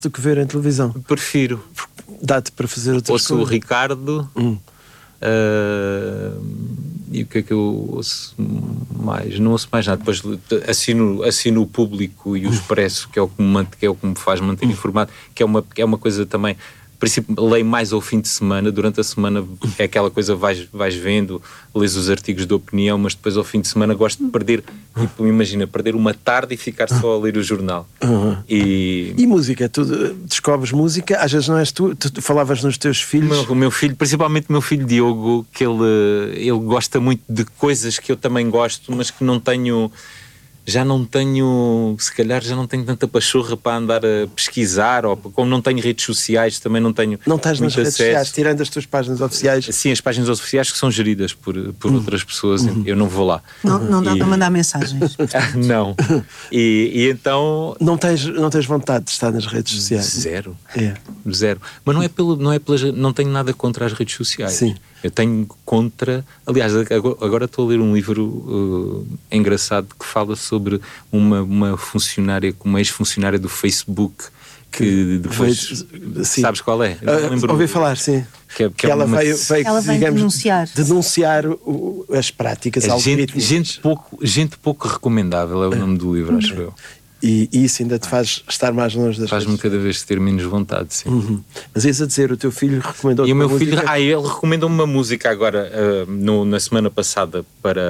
do que ver em televisão. Prefiro. Dá-te para fazer outras Ouço coisas. o Ricardo. E o que é que eu ouço mais? Não ouço mais nada. Depois assino o Público e o Expresso, que é o que me faz manter informado, que é uma coisa também. Por princípio, leio mais ao fim de semana. Durante a semana é aquela coisa, vais vendo, lês os artigos de opinião, mas depois ao fim de semana gosto de perder, tipo, imagina, perder uma tarde e ficar só a ler o jornal. E música? Tu descobres música? Às vezes não és tu falavas nos teus filhos? O meu filho, principalmente o meu filho Diogo, que ele gosta muito de coisas que eu também gosto, mas que se calhar já não tenho tanta pachorra para andar a pesquisar, ou como não tenho redes sociais, também não tenho. Não estás nas redes sociais, tirando as tuas páginas oficiais? Sim, as páginas oficiais que são geridas por outras pessoas, eu não vou lá. Não dá para mandar mensagens. Não. E então. Não tens vontade de estar nas redes sociais? Zero. É. Zero. Mas não tenho nada contra as redes sociais. Sim. Eu tenho contra. Aliás, agora estou a ler um livro engraçado que fala sobre uma funcionária, uma ex-funcionária do Facebook, que depois. Sabes qual é? Ouvi falar, sim. Que ela veio denunciar as práticas algorítmicas. Gente pouco recomendável é o nome do livro, acho eu. E isso ainda te faz estar mais longe das Faz-me cada vez ter menos vontade, sim. Mas ias a dizer, o teu filho recomendou-te E o meu música? filho, ele recomendou-me uma música agora, na semana passada,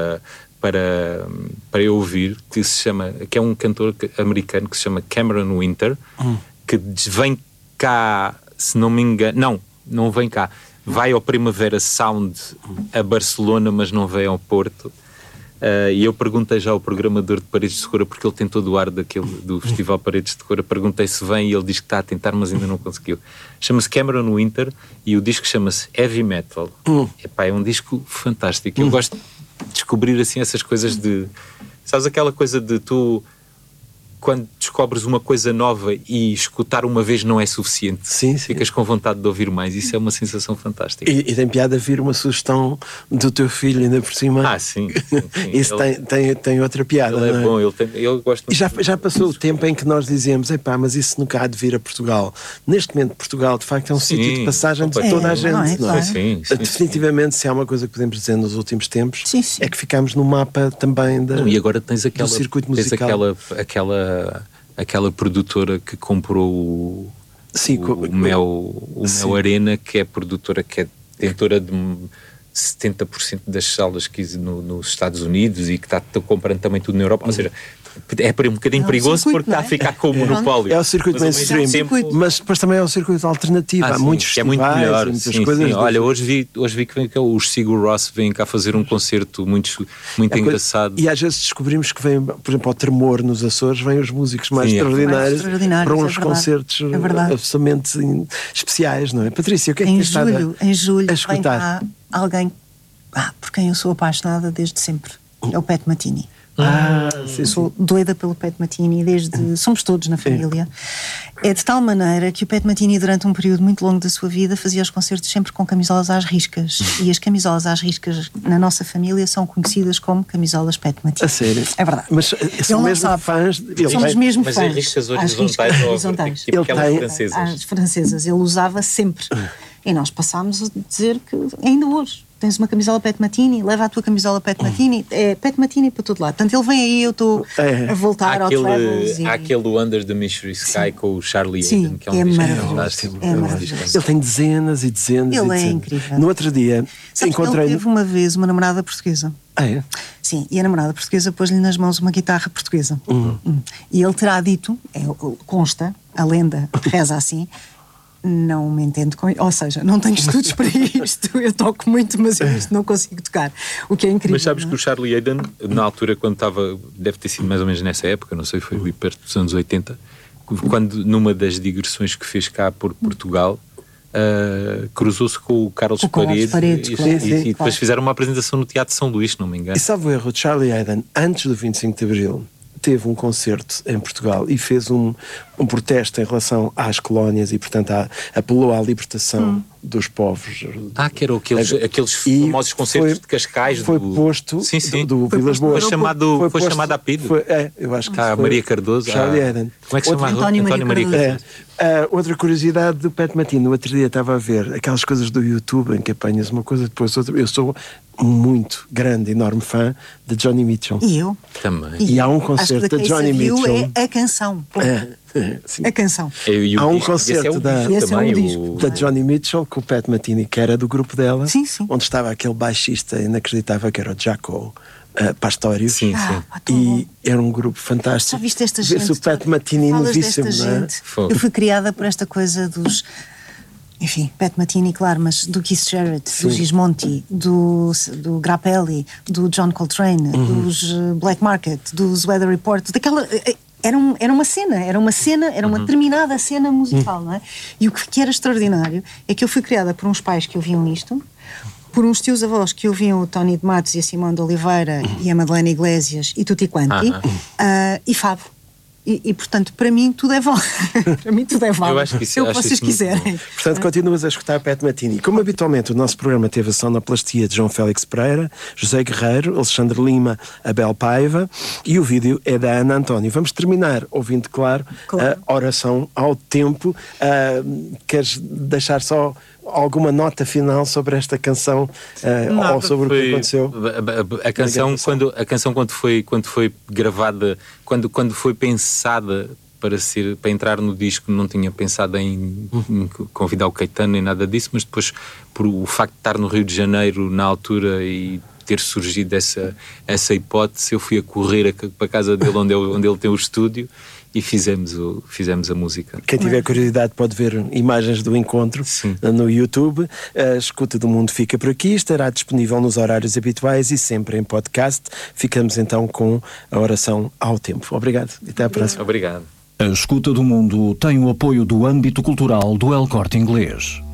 para eu ouvir, que é um cantor americano que se chama Cameron Winter, que vem cá, se não me engano, não vem cá, vai ao Primavera Sound a Barcelona, mas não vem ao Porto. E eu perguntei já ao programador de Paredes de Cora, porque ele tem todo o ar do Festival Paredes de Cora, perguntei se vem e ele diz que está a tentar, mas ainda não conseguiu. Chama-se Cameron Winter e o disco chama-se Heavy Metal. É um disco fantástico. Eu gosto de descobrir assim essas coisas de... Sabes aquela coisa de tu... Quando descobres uma coisa nova e escutar uma vez não é suficiente. Sim. Ficas com vontade de ouvir mais. Isso é uma sensação fantástica. E tem piada vir uma sugestão do teu filho ainda por cima. Sim. Isso tem outra piada. Ele é bom, ele gosta muito. E já passou o tempo em que nós dizíamos, mas isso nunca há de vir a Portugal. Neste momento, Portugal, de facto, é um sítio de passagem de toda a gente. Não é? Sim. Definitivamente, se há uma coisa que podemos dizer nos últimos tempos, é que ficámos no mapa também e agora tens do circuito musical. Aquela produtora que comprou o Mel Arena, que é produtora, que é detentora de 70% das salas que nos Estados Unidos e que está comprando também tudo na Europa. Ou seja, é um bocadinho perigoso porque está a ficar com o monopólio. É o circuito mainstream, mas depois também é o circuito alternativo. Há muitos festivais, é muito melhor. Muitas coisas. Olha, hoje vi que vem cá os Sigur Rós vêm cá fazer um concerto muito engraçado. E às vezes descobrimos que vem, por exemplo, ao Tremor nos Açores, vêm os músicos mais extraordinários para uns concertos absolutamente especiais, não é? Patrícia, o que é que tens estado em julho a escutar? Vem cá alguém por quem eu sou apaixonada desde sempre. É o Pat Metheny. Sou doida pelo Pat Metheny somos todos na família. É de tal maneira que o Pat Metheny, durante um período muito longo da sua vida, fazia os concertos sempre com camisolas às riscas. E as camisolas às riscas na nossa família são conhecidas como camisolas Pat Metheny. A sério? É verdade. Mas são mesmo fãs? Somos mesmo fãs. Mas em riscas horizontais ele tem francesas. As francesas. Ele usava sempre. E nós passámos a dizer que ainda hoje tens uma camisola Pat Metheny, leva a tua camisola Pat Metheny, é Pat Metheny para todo lado. Portanto, ele vem aí, eu estou a voltar ao Travels. Há aquele Under the Mystery Sky com o Charlie Hayden, que é um disco fantástico. É maravilhoso. Ele tem dezenas e dezenas ele e dezenas. É incrível. No outro dia encontrei... Ele teve uma vez uma namorada portuguesa. É? Sim, e a namorada portuguesa pôs-lhe nas mãos uma guitarra portuguesa. E ele terá dito, consta, a lenda reza assim: não me entendo com... Ou seja, não tenho estudos para isto. Eu toco muito, mas eu isto não consigo tocar. O que é incrível. Mas sabes que o Charlie Hayden, na altura, quando estava... Deve ter sido mais ou menos nessa época, não sei, foi ali perto dos anos 80, quando numa das digressões que fez cá por Portugal, cruzou-se com o Carlos Paredes e depois fizeram uma apresentação no Teatro São Luís, se não me engano. E sabe o erro de Charlie Hayden, antes do 25 de Abril, teve um concerto em Portugal e fez um protesto em relação às colónias e, portanto, apelou à libertação dos povos. Que eram aqueles famosos concertos de Cascais. Foi posto do Vilas Boas. Foi chamado a pedido. Eu acho que Maria Cardoso. Charlie Hayden. Como é que se chama? António Maria Cardoso. Outra curiosidade do Pat Metheny, no outro dia estava a ver aquelas coisas do YouTube em que apanhas uma coisa depois outra. Eu sou muito grande, enorme fã de Johnny Mitchell. E eu? Também. E há um concerto de Johnny Mitchell. É a canção. Sim. A canção. Há um concerto da Johnny Mitchell com o Pat Metheny, que era do grupo dela, sim, sim. onde estava aquele baixista inacreditável que era o Jaco Pastorius. Sim, sim. E era um grupo fantástico. Já viste esta gente? Vê-se o Pat Metheny novíssimo, não é? Eu fui criada por esta coisa dos... Enfim, Pat Metheny, claro, mas do Keith Jarrett, do Gismonti, do Grappelli, do John Coltrane, dos Black Market, dos Weather Report, daquela... Era uma cena, era uma determinada cena musical, não é? E o que era extraordinário é que eu fui criada por uns pais que ouviam isto, por uns tios-avós que ouviam o Tony de Matos e a Simone de Oliveira e a Madeleine Iglesias e tutti quanti, e fado. E portanto, para mim tudo é válido. Para mim tudo é válido. Eu acho que isso, é o que vocês quiserem. Portanto, continuas a escutar Pat Metheny. Como habitualmente, o nosso programa teve a sonoplastia de João Félix Pereira, José Guerreiro, Alexandre Lima, Abel Paiva, e o vídeo é da Ana António. Vamos terminar ouvindo, claro, a oração ao tempo. Queres deixar só alguma nota final sobre esta canção ou sobre o que aconteceu? A canção quando foi gravada, quando foi pensada para entrar no disco, não tinha pensado em convidar o Caetano nem nada disso, mas depois, por o facto de estar no Rio de Janeiro na altura e ter surgido essa hipótese, eu fui a correr para a casa dele onde ele tem o estúdio e fizemos a música. Quem tiver curiosidade pode ver imagens do encontro no YouTube. A Escuta do Mundo fica por aqui, estará disponível nos horários habituais e sempre em podcast. Ficamos então com a oração ao tempo. Obrigado e até à próxima. Obrigado. A Escuta do Mundo tem o apoio do âmbito cultural do El Corte Inglês.